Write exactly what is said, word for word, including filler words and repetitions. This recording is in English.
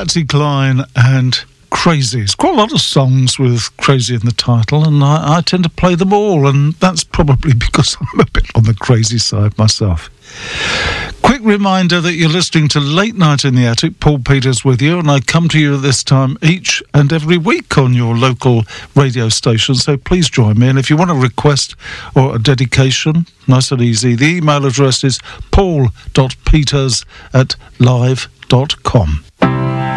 Patsy Cline and Crazy. It's quite a lot of songs with Crazy in the title, and I, I tend to play them all, and that's probably because I'm a bit on the crazy side myself. Quick reminder that you're listening to Late Night in the Attic. Paul Peters with you, and I come to you at this time each and every week on your local radio station, so please join me. And if you want a request or a dedication, nice and easy, the email address is paul dot peters at live dot com.